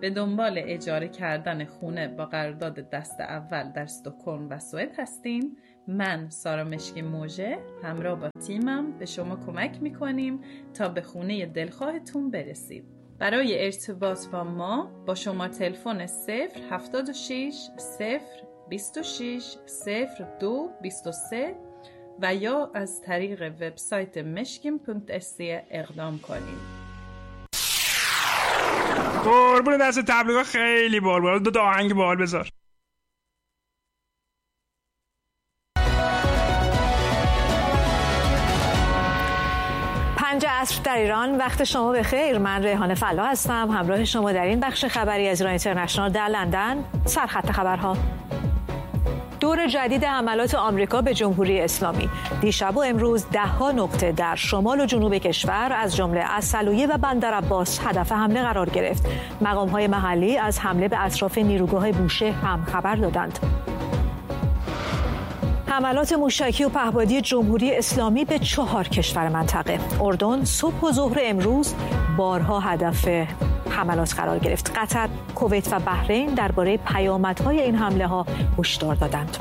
به دنبال اجاره کردن خونه با قرارداد دست اول در استکهلم و سوئد هستین؟ من سارا مشکی موژه همراه با تیمم به شما کمک میکنیم تا به خونه دلخواهتون برسید. برای ارتباط با ما با شما تلفن 076 026 02 23 و یا از طریق وبسایت meshkim.se اقدام کنید. قربون دست تبلیغات خیلی بال دو آهنگ بال بذار. 5 عصر در ایران، وقت شما بخیر. من ریحانه فلا هستم، همراه شما در این بخش خبری از ایران اینترنشنال در لندن. سرخط خبرها: دور جدید حملات آمریکا به جمهوری اسلامی. دیشب و امروز 10 نقطه در شمال و جنوب کشور از جمله عسلویه و بندرعباس هدف حمله قرار گرفت. مقام‌های محلی از حمله به اطراف نیروگاه بوشهر هم خبر دادند. حملات موشکی و پهپادی جمهوری اسلامی به 4 کشور منطقه. اردن صبح و ظهر امروز بارها هدف حملات قرار گرفت. قطر، کویت و بحرین درباره پیامدهای این حمله‌ها هشدار دادند.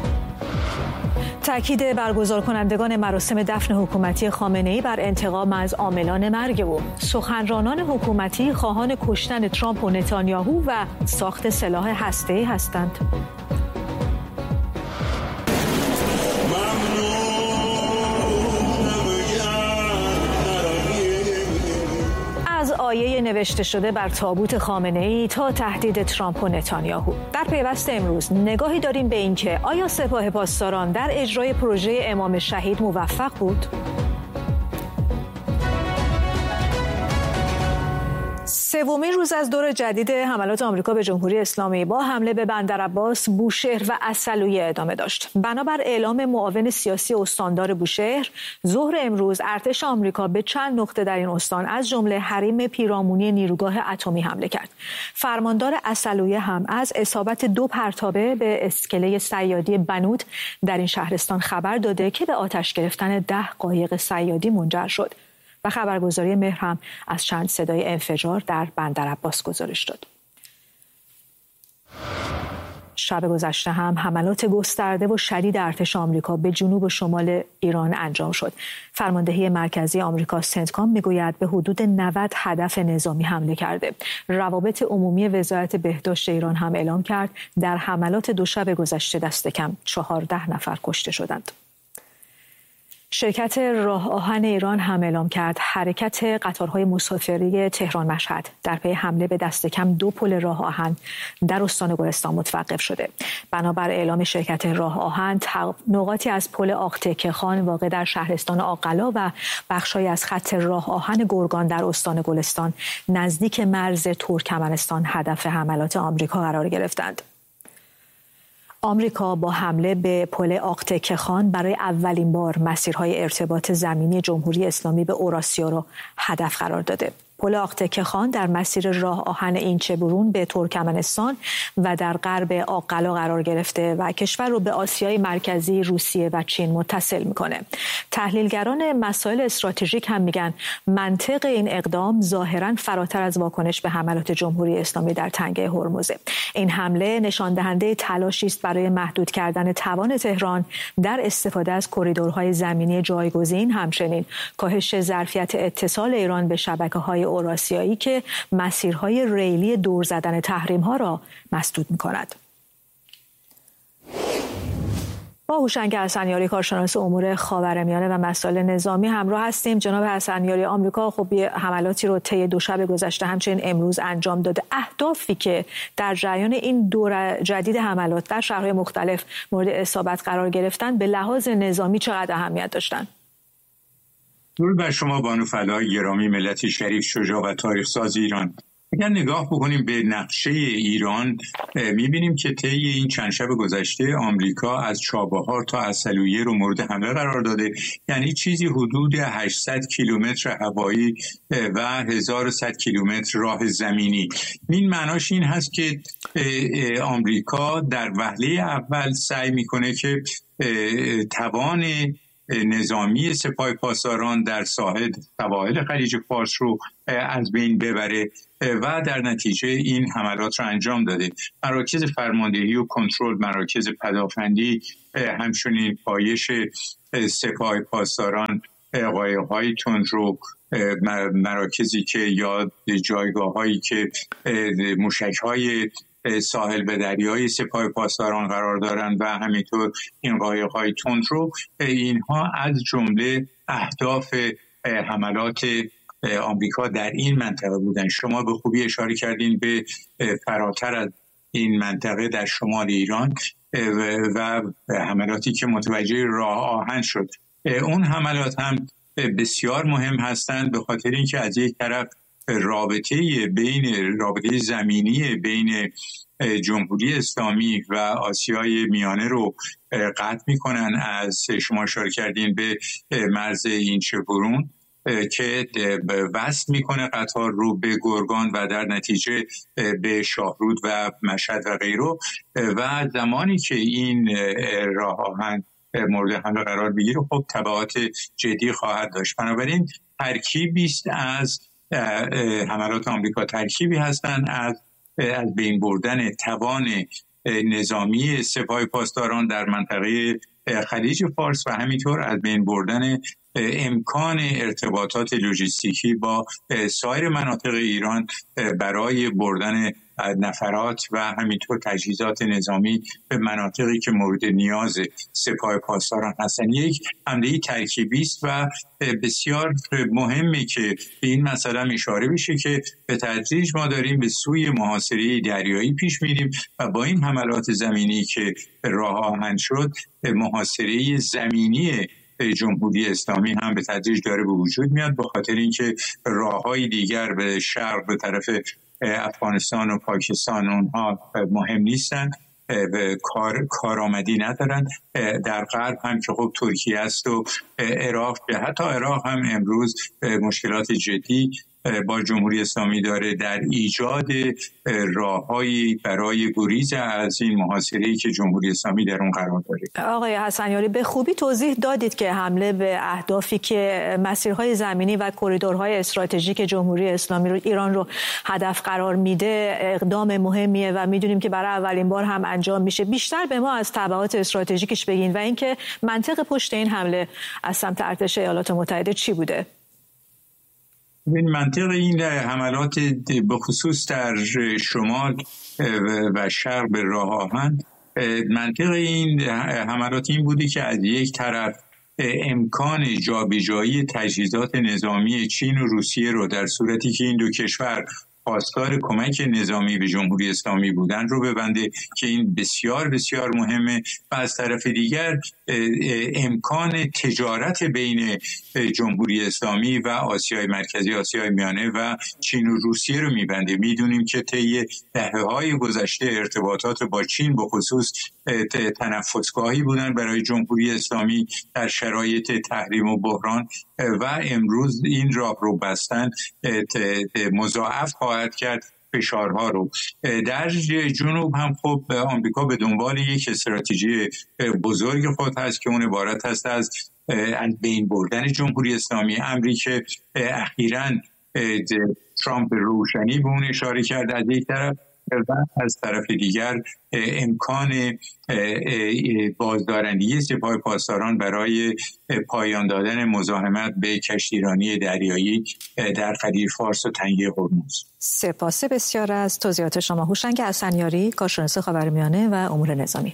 تأکید برگزار کنندگان مراسم دفن حکومتی خامنه‌ای بر انتقام از عاملان مرگ او. سخنرانان حکومتی خواهان کشتن ترامپ و نتانیاهو و ساخت سلاح هسته‌ای هستند. از آیه نوشته شده بر تابوت خامنه‌ای تا تهدید ترامپ و نتانیاهو. در پیوست امروز نگاهی داریم به اینکه آیا سپاه پاسداران در اجرای پروژه امام شهید موفق بود؟ سومین روز از دور جدید حملات آمریکا به جمهوری اسلامی با حمله به بندرعباس، بوشهر و عسلویه ادامه داشت. بنابر اعلام معاون سیاسی استاندار بوشهر، ظهر امروز ارتش آمریکا به چند نقطه در این استان از جمله حریم پیرامونی نیروگاه اتمی حمله کرد. فرماندار عسلویه هم از اصابت 2 پرتابه به اسکله صیادی بنوت در این شهرستان خبر داده که به آتش گرفتن 10 قایق صیادی منجر شد. و خبرگزاری مهر هم از چند صدای انفجار در بندرعباس گزارش داد. شب گذشته هم حملات گسترده و شدید ارتش آمریکا به جنوب و شمال ایران انجام شد. فرماندهی مرکزی آمریکا سنتکام میگوید به حدود 90 هدف نظامی حمله کرده. روابط عمومی وزارت بهداشت ایران هم اعلام کرد در حملات 2 شب گذشته دست کم 14 نفر کشته شدند. شرکت راه آهن ایران هم اعلام کرد حرکت قطارهای مسافری تهران مشهد در پی حمله به دست کم 2 پل راه آهن در استان گلستان متوقف شده. بنابر اعلام شرکت راه آهن، نقاطی از پل آقتکه خان واقع در شهرستان آقلا و بخشی از خط راه آهن گرگان در استان گلستان نزدیک مرز ترکمنستان هدف حملات آمریکا قرار گرفتند. آمریکا با حمله به پل آقتکه خان برای اولین بار مسیرهای ارتباط زمینی جمهوری اسلامی به اوراسیا را هدف قرار داده. پل آقتکه خان در مسیر راه آهن اینچه‌برون به ترکمنستان و در غرب آقلا قرار گرفته و کشور رو به آسیای مرکزی، روسیه و چین متصل میکنه. تحلیلگران مسائل استراتژیک هم میگن منطق این اقدام ظاهراً فراتر از واکنش به حملات جمهوری اسلامی در تنگه هرمز. این حمله نشان دهنده تلاشی است برای محدود کردن توان تهران در استفاده از کریدورهای زمینی جایگزین، همچنین کاهش ظرفیت اتصال ایران به شبکه‌های اوراسیایی که مسیرهای ریلی دور زدن تحریم‌ها را مسدود می‌کند. با هوشنگ حسنیاری، کارشناس امور خاورمیانه و مسائل نظامی همراه هستیم. جناب حسنیاری، آمریکا خب حملاتی رو طی 2 شب گذشته همچنین امروز انجام داده. اهدافی که در جریان این دور جدید حملات در شهرهای مختلف مورد اصابت قرار گرفتن به لحاظ نظامی چقدر اهمیت داشتن؟ درود بر شما بانو فلای گرامی، ملت شریف، شجاع و تاریخ ساز ایران. اگر نگاه بکنیم به نقشه ایران می‌بینیم که طی این چند شب گذشته آمریکا از چابهار تا عسلویه رو مورد حمله قرار داده، یعنی چیزی حدود 800 کیلومتر هوایی و 1100 کیلومتر راه زمینی. این معناش این هست که آمریکا در وهله اول سعی میکنه که توان نظامی سپاه پاسداران در سواحل خلیج فارس رو از بین ببره و در نتیجه این حملات رو انجام داده. مراکز فرماندهی و کنترل، مراکز پدافندی، همچنین پایش سپاه پاسداران، قایق‌های تندرو، مراکزی که یا جایگاه‌هایی که موشک‌های ساحل به دریای سپاه پاسداران قرار دارند و همینطور این قایق‌های تندرو، اینها از جمله اهداف حملات آمریکا در این منطقه بودند. شما به خوبی اشاره کردین به فراتر از این منطقه در شمال ایران و حملاتی که متوجه راه آهن شد. اون حملات هم بسیار مهم هستند به خاطر اینکه از یک طرف رابطه زمینی بین جمهوری اسلامی و آسیای میانه رو قطع میکنن. از شما اشاره کردین به مرز اینچهبرون که وصل میکنه قطار رو به گرگان و در نتیجه به شاهرود و مشهد و غیره، و زمانی که این راه آهن مورد حمله قرار بگیره خب تبعات جدی خواهد داشت. بنابراین ترکیبی است از حملات آمریکا، ترکیبی هستند از بین بردن توان نظامی سپاه پاسداران در منطقه خلیج فارس و همینطور از بین بردن امکان ارتباطات لوجستیکی با سایر مناطق ایران برای بردن نفرات و همینطور تجهیزات نظامی به مناطقی که مورد نیاز سپاه پاسداران هستند. یک حمله ترکیبی است و بسیار مهمه که به این مسئله اشاره بشه که به تدریج ما داریم به سوی محاصره دریایی پیش میریم و با این حملات زمینی که راه آهن شد، محاصره زمینی جمهوری اسلامی هم به تدریج داره به وجود میاد، به خاطر اینکه راههای دیگر به شرق به طرف افغانستان و پاکستان اونها مهم نیستن، کارآمدی ندارن. در غرب هم که خب ترکیه است و عراق، حتی عراق هم امروز مشکلات جدی با جمهوری اسلامی داره در ایجاد راههایی برای گریز از این محاصره‌ای که جمهوری اسلامی در اون قرار داره. آقای حسنیاری به خوبی توضیح دادید که حمله به اهدافی که مسیرهای زمینی و کریدورهای استراتژیک جمهوری اسلامی رو ایران رو هدف قرار میده اقدام مهمیه و میدونیم که برای اولین بار هم انجام میشه. بیشتر به ما از تبعات استراتژیکش بگین و اینکه منطق پشت این حمله از سمت ارتش ایالات متحده چی بوده؟ این منطق این حملات به خصوص در شمال و شرق به راه آهن، منطق این حملات این بودی که از یک طرف امکان جابجایی تجهیزات نظامی چین و روسیه رو در صورتی که این دو کشور خواستار کمک نظامی به جمهوری اسلامی بودن رو ببنده که این بسیار بسیار مهمه، و از طرف دیگر امکان تجارت بین جمهوری اسلامی و آسیای مرکزی، آسیای میانه و چین و روسیه رو میبنده. میدونیم که طی دهه‌های گذشته ارتباطات با چین به خصوص تنفسگاهی بودن برای جمهوری اسلامی در شرایط تحریم و بحران، و امروز این راه رو بستن مضاعف خواهد کرد فشارها رو. در جنوب هم خب آمریکا به دنبال یک استراتژی بزرگ خود هست که اون عبارت هست از بین بردن جمهوری اسلامی. امری که اخیراً ترامپ روشنی به اون اشاره کرد از یک طرف، و از طرف دیگر امکان بازدارندگی سپاه پاسداران برای پایان دادن مزاحمت به کشتیرانی دریایی در خلیج فارس و تنگه هرمز. سپاس بسیار از توضیحات شما. هوشنگ حسنیاری، کارشناس خاورمیانه و امور نظامی.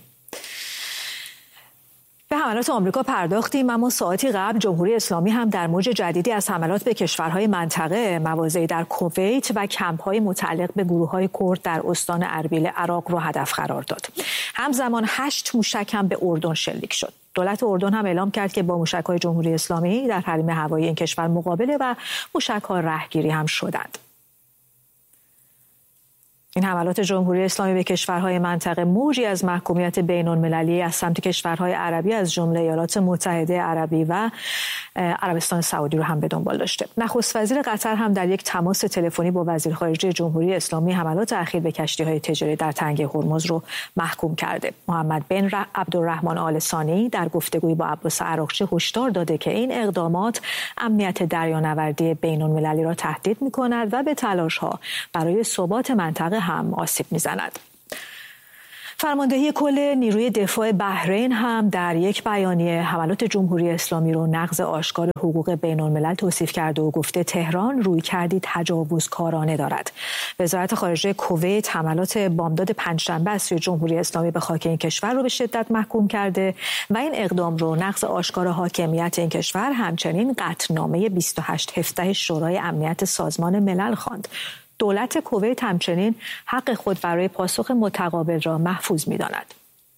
به حملات آمریکا پرداختیم، اما ساعتی قبل جمهوری اسلامی هم در موج جدیدی از حملات به کشورهای منطقه، مواضعی در کویت و کمپ‌های متعلق به گروه‌های کرد در استان اربیل عراق رو هدف قرار داد. همزمان 8 موشک هم به اردن شلیک شد. دولت اردن هم اعلام کرد که با موشک‌های جمهوری اسلامی در حریم هوایی این کشور مقابله و موشک‌ها رهگیری هم شدند. این حملات جمهوری اسلامی به کشورهای منطقه موجی از محکومیت بین‌المللی از سمت کشورهای عربی از جمله ایالات متحده عربی و عربستان سعودی رو هم به دنبال داشته. نخست وزیر قطر هم در یک تماس تلفنی با وزیر خارجه جمهوری اسلامی حملات اخیر به کشتی‌های تجاری در تنگه هرمز رو محکوم کرده. محمد بن عبدالرحمن آل ثانی در گفتگویی با عباس عراقچی هشدار داده که این اقدامات امنیت دریانوردی بین‌المللی را تهدید می‌کند و به تلاش‌ها برای ثبات منطقه هم آسیب می‌زند. فرماندهی کل نیروی دفاع بحرین هم در یک بیانیه حملات جمهوری اسلامی رو نقض آشکار حقوق بین‌الملل توصیف کرده و گفته تهران رویکردی تجاوزکارانه دارد. وزارت خارجه کویت حملات بامداد پنجشنبه از سوی جمهوری اسلامی به خاک این کشور رو به شدت محکوم کرده و این اقدام رو نقض آشکار حاکمیت این کشور همچنین قطعنامه 28/17 شورای امنیت سازمان ملل خواند. دولت کویت همچنین حق خود برای پاسخ متقابل را محفوظ می‌داند.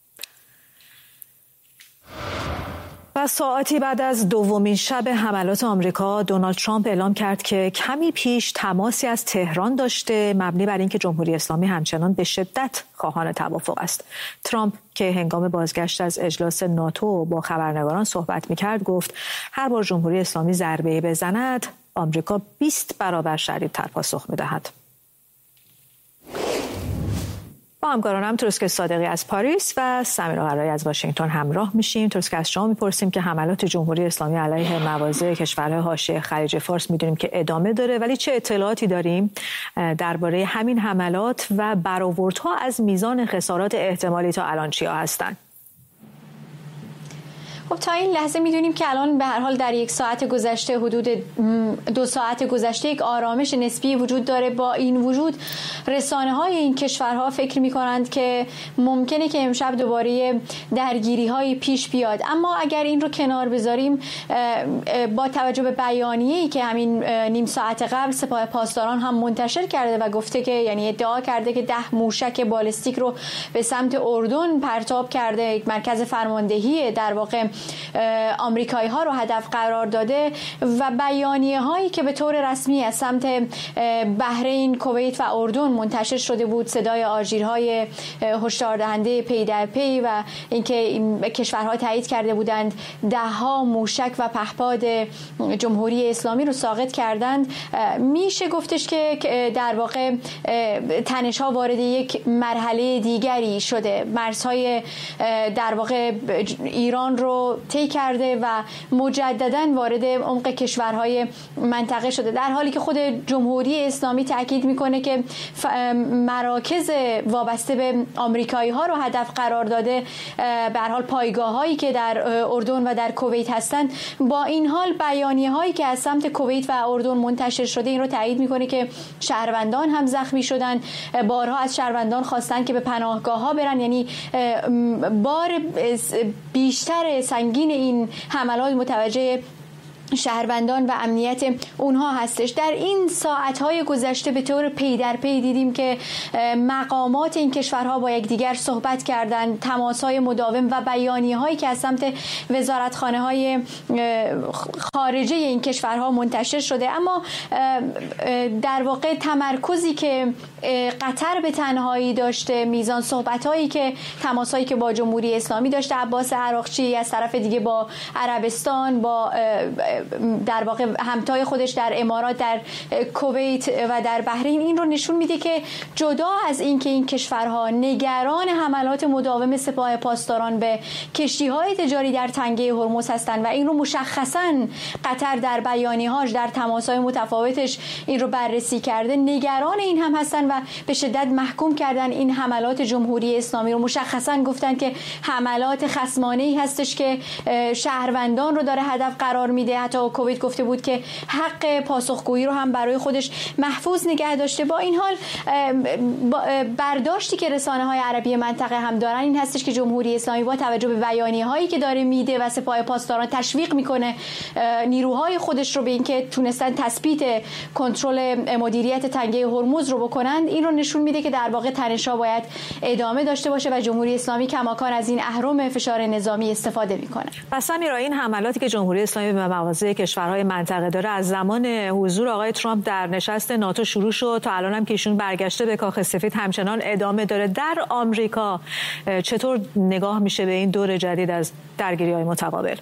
و ساعتی بعد از دومین شب حملات آمریکا، دونالد ترامپ اعلام کرد که کمی پیش تماسی از تهران داشته، مبنی بر اینکه جمهوری اسلامی همچنان به شدت خواهان توافق است. ترامپ که هنگام بازگشت از اجلاس ناتو با خبرنگاران صحبت می‌کرد، گفت هر بار جمهوری اسلامی ضربه‌ای بزند، آمریکا 20 برابر شدیدتر پاسخ می‌دهد. با همکارانم تروسک صادقی از پاریس و سمیرا قرایی از واشنگتن همراه میشیم. تروسک، از شما میپرسیم که حملات جمهوری اسلامی علیه مواضع کشورهای حاشیه خلیج فارس میدونیم که ادامه داره، ولی چه اطلاعاتی داریم درباره همین حملات و برآوردها از میزان خسارات احتمالی تا الان چیا هستند؟ خب تا این لحظه میدونیم که الان به هر حال در یک ساعت گذشته، حدود 2 ساعت گذشته، یک آرامش نسبی وجود داره. با این وجود رسانه‌های این کشورها فکر می‌کنند که ممکنه که امشب دوباره درگیری‌های پیش بیاد. اما اگر این رو کنار بذاریم، با توجه به بیانیه‌ای که همین نیم ساعت قبل سپاه پاسداران هم منتشر کرده و گفته که، یعنی ادعا کرده که 10 موشک بالستیک رو به سمت اردن پرتاب کرده، یک مرکز فرماندهی در واقع آمریکایی ها رو هدف قرار داده، و بیانیه هایی که به طور رسمی از سمت بحرین، کویت و اردن منتشر شده بود، صدای آژیرهای هشدار دهنده پی در پی و اینکه این کشورها تایید کرده بودند 10 موشک و پهپاد جمهوری اسلامی رو ساقط کردند، میشه گفتش که در واقع تنش ها وارد یک مرحله دیگری شده. مرزهای در واقع ایران رو طی کرده و مجددا وارد عمق کشورهای منطقه شده، در حالی که خود جمهوری اسلامی تاکید میکنه که مراکز وابسته به آمریکایی ها رو هدف قرار داده، به هر حال پایگاه هایی که در اردن و در کویت هستند. با این حال بیانیه هایی که از سمت کویت و اردن منتشر شده این رو تایید میکنه که شهروندان هم زخمی شدن. بارها از شهروندان خواستن که به پناهگاه ها برن، یعنی بار بیشتر سنگین این حملات متوجه شهروندان و امنیت اونها هستش. در این ساعتهای گذشته به طور پی در پی دیدیم که مقامات این کشورها با یکدیگر صحبت کردند، تماسهای مداوم و بیانیه‌هایی که از سمت وزارتخانه‌های خارجه این کشورها منتشر شده. اما در واقع تمرکزی که قطر به تنهایی داشته، میزان صحبت‌هایی که تماسایی که با جمهوری اسلامی داشته عباس عراقچی، از طرف دیگه با عربستان، با در واقع همتای خودش در امارات، در کویت و در بحرین، این رو نشون میده که جدا از این که این کشورها نگران حملات مداوم سپاه پاسداران به کشتی‌های تجاری در تنگه هرمز هستند و این رو مشخصاً قطر در بیانیه‌هاش، در تماس‌های متفاوتش این رو بررسی کرده، نگران این هم هستن و به شدت محکوم کردن این حملات جمهوری اسلامی رو. مشخصاً گفتن که حملات خصمانه‌ای هستش که شهروندان رو داره هدف قرار میده. حتی کویت گفته بود که حق پاسخگویی رو هم برای خودش محفوظ نگه داشته. با این حال برداشتی که رسانه‌های عربی منطقه هم دارن این هستش که جمهوری اسلامی با توجه به بیانیه‌هایی که داره میده و سپاه پاسداران تشویق میکنه نیروهای خودش رو به اینکه تونستن تثبیت کنترل مدیریت تنگه هرمز رو بکنن، این رو نشون میده که در واقع تنش‌ها باید ادامه داشته باشه و جمهوری اسلامی کماکان از این اهرم فشار نظامی استفاده میکنه. پس سمیرا، این حملاتی که جمهوری اسلامی به مواضع تقاضای کشورهای منطقه داره از زمان حضور آقای ترامپ در نشست ناتو شروع شد تا الان هم که ایشون برگشته به کاخ سفید همچنان ادامه داره. در آمریکا چطور نگاه میشه به این دور جدید از درگیری‌های متقابل؟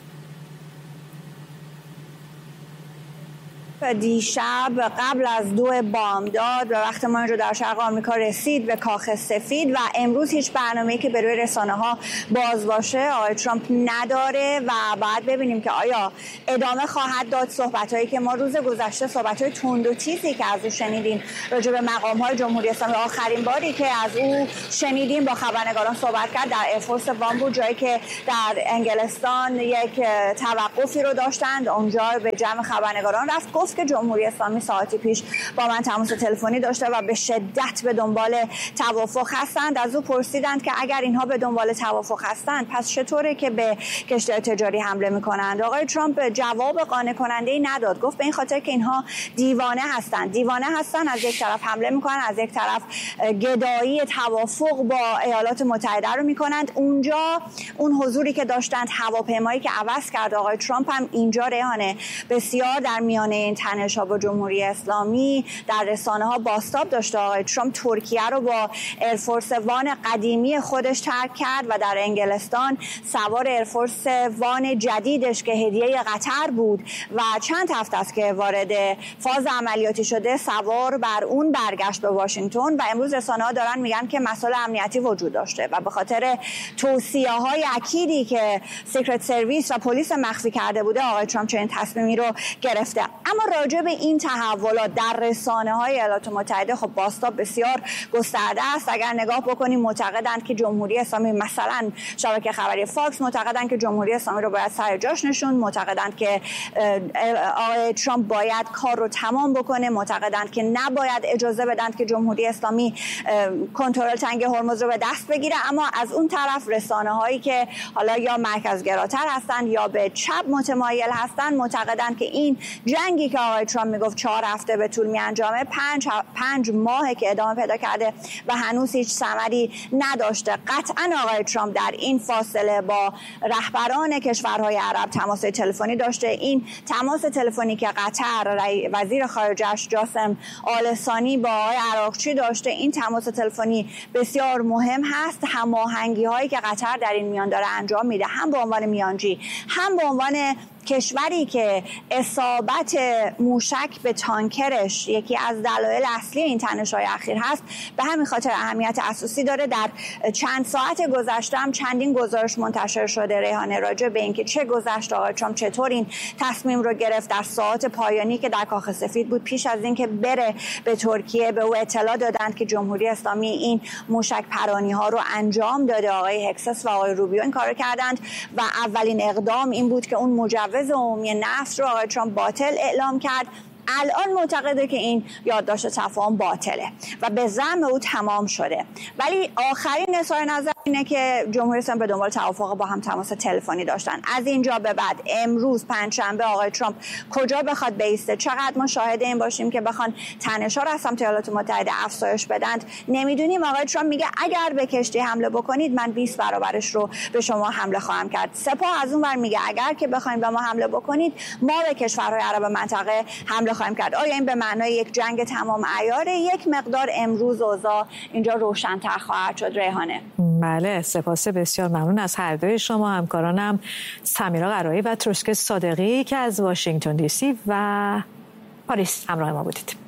دیشب قبل از 2 بامداد به وقت ما اینجا در شرق آمریکا رسید به کاخ سفید و امروز هیچ برنامه‌ای که به روی رسانه‌ها باز باشه آقای ترامپ نداره و بعد ببینیم که آیا ادامه خواهد داد صحبت‌هایی که ما روز گذشته صحبت‌های تند و تیزی که از او شنیدیم راجع به مقام‌های جمهوری اسلامی. آخرین باری که از او شنیدیم با خبرنگاران صحبت کرد در ایرفورس وان بود، جایی که در انگلستان یک توقفی رو داشتند، اونجا به جمع خبرنگاران رفت، گفت که جمهوری اسلامی ساعتی پیش با من تماس تلفنی داشته و به شدت به دنبال توافق هستند. از او پرسیدند که اگر اینها به دنبال توافق هستند پس چطوره که به کشتی تجاری حمله میکنند؟ آقای ترامپ جواب قانع کننده‌ای نداد. گفت به این خاطر که اینها دیوانه هستند، از یک طرف حمله میکنن، از یک طرف گدایی توافق با ایالات متحده رو میکنند. اونجا اون حضوری که داشتند، هواپیمایی که عوض کرد آقای ترامپ هم اینجا ریحانه بسیار در میانه این تنش‌ها با جمهوری اسلامی در رسانه‌ها بازتاب داشته. آقای ترامپ ترکیه رو با ایرفورس وان قدیمی خودش ترک کرد و در انگلستان سوار ایرفورس وان جدیدش که هدیه قطر بود و چند هفته است که وارد فاز عملیاتی شده سوار بر اون برگشت به واشنگتن و امروز رسانه‌ها دارن میگن که مسائل امنیتی وجود داشته و به خاطر توصیه‌های اکیدی که سیکرت سرویس و پلیس مخفی کرده بوده آقای ترامپ چنین تصمیمی رو گرفته. اما راجع به این تحولات در رسانه‌های ایالات متحده خب بازتاب بسیار گسترده است. اگر نگاه بکنیم معتقدند که جمهوری اسلامی، مثلا شبکه خبری فاکس معتقدند که جمهوری اسلامی رو باید سر جاش نشون، معتقدند که آقای ترامپ باید کار رو تمام بکنه، معتقدند که نباید اجازه بدن که جمهوری اسلامی کنترل تنگ هرمز رو به دست بگیره. اما از اون طرف رسانه‌هایی که حالا یا مرکزگراتر هستند یا به چپ متمایل هستند معتقدند که این جنگی که آقای ترامپ میگفت 4 هفته به طول میانجامه 5 ماهه که ادامه پیدا کرده و هنوز هیچ ثمری نداشته. قطعا آقای ترامپ در این فاصله با رهبران کشورهای عرب تماس تلفنی داشته. این تماس تلفنی که قطر وزیر خارجه‌اش جاسم آل ثانی با آقای عراقچی داشته، این تماس تلفنی بسیار مهم هست. هماهنگی هایی که قطر در این میان داره انجام میده، هم به عنوان میانجی، هم به عنوان کشوری که اصابت موشک به تانکرش یکی از دلایل اصلی این تنش‌های اخیر هست، به همین خاطر اهمیت اساسی داره. در چند ساعت گذشته هم چندین گزارش منتشر شده ریحانه راجع به اینکه چه گذشت، آقای ترامپ چطور این تصمیم رو گرفت. در ساعات پایانی که در کاخ سفید بود پیش از اینکه بره به ترکیه به او اطلاع دادند که جمهوری اسلامی این موشک پرانی‌ها رو انجام داده. آقای هکسس و آقای روبیو این کارو کردند و اولین اقدام این بود که اون مجوز عمومی نفت رو آقای ترامپ باطل اعلام کرد. الان معتقده که این یادداشت تفاهم باطله و به زعم او تمام شده. ولی آخرین اظهار نظر اینه که جمهوری اسلامی به دنبال توافق با هم تماس تلفنی داشتن. از اینجا به بعد امروز پنجشنبه آقای ترامپ کجا بخواد بیسته، چقدر ما شاهد این باشیم که بخوان تنش‌ها رو از سمت ایالات متحده افزایش بدند نمیدونیم. آقای ترامپ میگه اگر به کشتی حمله بکنید من 20 برابرش رو به شما حمله خواهم کرد. سپاه از اون ور میگه اگر که بخواید به ما حمله بکنید ما به کشورهای عرب منطقه حمله خواهیم کرد. آیا این به معنای یک جنگ تمام عیاره؟ یک مقدار امروز اوضاع اینجا روشن‌تر خواهد شد ریحانه. بله، سپاس بسیار ممنون از هر دوی شما، همکارانم سمیرا قرایی و تروسک صادقی که از واشنگتن دی سی و پاریس همراه ما بودید.